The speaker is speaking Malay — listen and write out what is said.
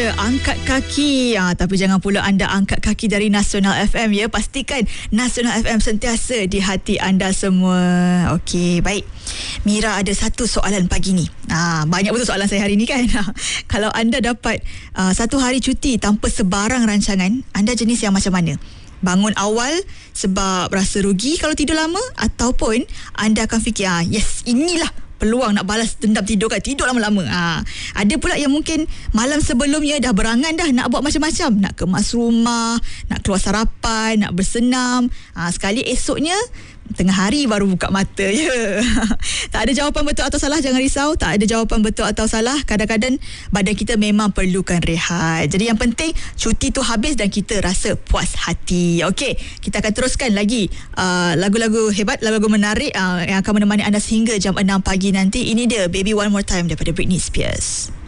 ada angkat kaki. Tapi jangan pula anda angkat kaki dari Nasional FM ya. Pastikan Nasional FM sentiasa di hati anda semua. Okey, baik. Mira ada satu soalan pagi ni. Banyak betul soalan saya hari ni kan. Kalau anda dapat satu hari cuti tanpa sebarang rancangan, anda jenis yang macam mana? Bangun awal sebab rasa rugi kalau tidur lama, ataupun anda akan fikir yes, inilah peluang nak balas dendam tidur lama-lama. Ada pula yang mungkin malam sebelumnya dah berangan dah nak buat macam-macam, nak kemas rumah, nak keluar sarapan, nak bersenam. Sekali esoknya tengah hari baru buka mata je. Tak ada jawapan betul atau salah, jangan risau. Tak ada jawapan betul atau salah. Kadang-kadang badan kita memang perlukan rehat. Jadi yang penting cuti tu habis dan kita rasa puas hati. Okey, kita akan teruskan lagi lagu-lagu hebat, lagu-lagu menarik yang akan menemani anda sehingga jam 6 pagi nanti. Ini dia Baby One More Time daripada Britney Spears.